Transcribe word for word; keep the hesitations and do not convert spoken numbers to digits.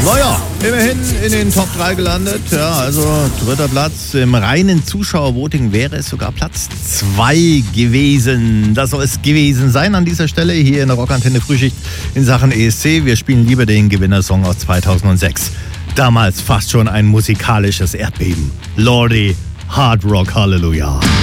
Naja, immerhin in den Top drei gelandet. Ja, also dritter Platz. Im reinen Zuschauervoting wäre es sogar Platz zwei gewesen. Das soll es gewesen sein an dieser Stelle hier in der Rockantenne Frühschicht in Sachen E S C. Wir spielen lieber den Gewinnersong aus zweitausendsechs. Damals fast schon ein musikalisches Erdbeben. Lordi, Hard Rock Hallelujah.